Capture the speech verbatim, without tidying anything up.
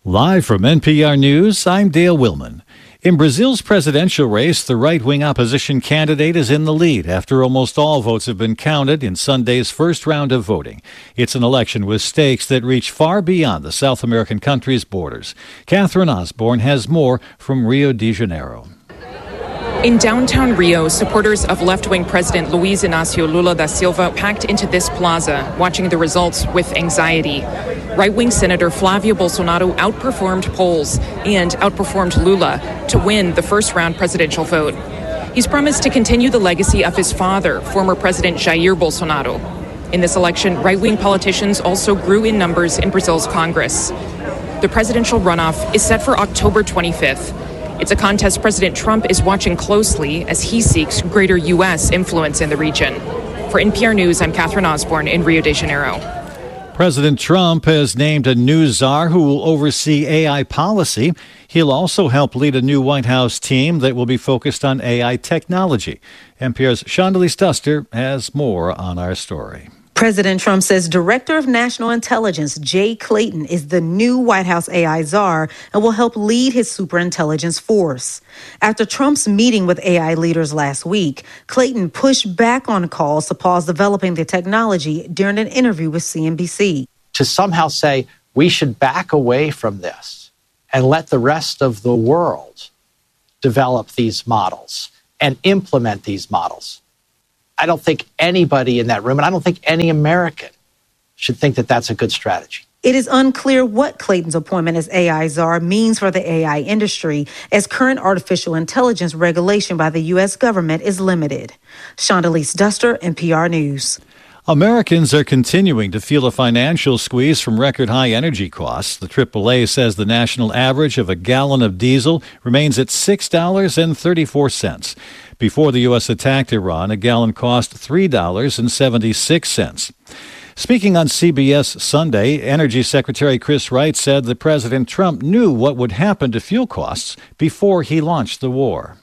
Live from N P R News, I'm Dale Willman. In Brazil's presidential race, the right-wing opposition candidate is in the lead after almost all votes have been counted in Sunday's first round of voting. It's an election with stakes that reach far beyond the South American country's borders. Catherine Osborne has more from Rio de Janeiro. In downtown Rio, supporters of left-wing President Luiz Inácio Lula da Silva packed into this plaza, watching the results with anxiety. Right-wing Senator Flavio Bolsonaro outperformed polls and outperformed Lula to win the first-round presidential vote. He's promised to continue the legacy of his father, former President Jair Bolsonaro. In this election, right-wing politicians also grew in numbers in Brazil's Congress. The presidential runoff is set for October twenty-fifth. It's a contest President Trump is watching closely as he seeks greater U S influence in the region. For N P R News, I'm Catherine Osborne in Rio de Janeiro. President Trump has named a new czar who will oversee A I policy. He'll also help lead a new White House team that will be focused on A I technology. N P R's Shondelise Duster has more on our story. President Trump says Director of National Intelligence Jay Clayton is the new White House A I czar and will help lead his superintelligence force. After Trump's meeting with A I leaders last week, Clayton pushed back on calls to pause developing the technology during an interview with C N B C. To somehow say we should back away from this and let the rest of the world develop these models and implement these models. I don't think anybody in that room, and I don't think any American should think that that's a good strategy. It is unclear what Clayton's appointment as A I czar means for the A I industry, as current artificial intelligence regulation by the U S government is limited. Shondelise Duster, N P R News. Americans are continuing to feel a financial squeeze from record-high energy costs. The triple A says the national average of a gallon of diesel remains at six dollars and thirty-four cents. Before the U S attacked Iran, a gallon cost three dollars and seventy-six cents. Speaking on C B S Sunday, Energy Secretary Chris Wright said that President Trump knew what would happen to fuel costs before he launched the war.